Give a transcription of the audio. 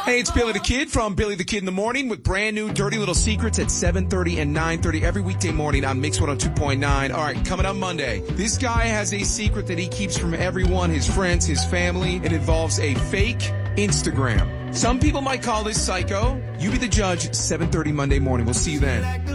Hey, it's Billy the Kid from Billy the Kid in the Morning with brand new Dirty Little Secrets at 7:30 and 9:30 every weekday morning on Mix 102.9. All right, coming up Monday. This guy has a secret that he keeps from everyone, his friends, his family. It involves a fake Instagram. Some people might call this psycho. You be the judge, 7:30 Monday morning. We'll see you then.